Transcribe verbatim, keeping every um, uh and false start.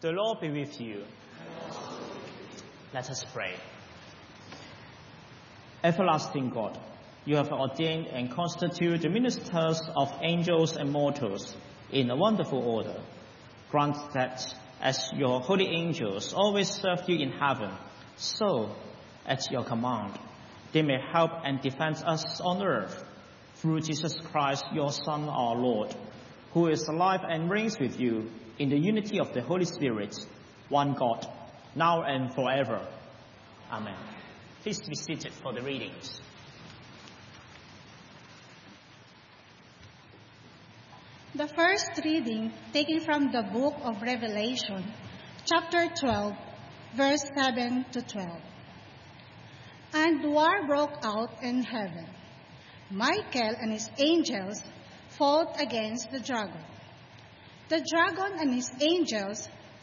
The Lord be with you. Let us pray. Everlasting God, you have ordained and constituted the ministers of angels and mortals in a wonderful order. Grant that as your holy angels always serve you in heaven, so, at your command, they may help and defend us on earth, through Jesus Christ, your Son, our Lord, who is alive and reigns with you in the unity of the Holy Spirit, one God, now and forever. Amen. Please be seated for the readings. The first reading taken from the book of Revelation, chapter twelve, verse seven to twelve. And war broke out in heaven. Michael and his angels fought against the dragon. The dragon and his angels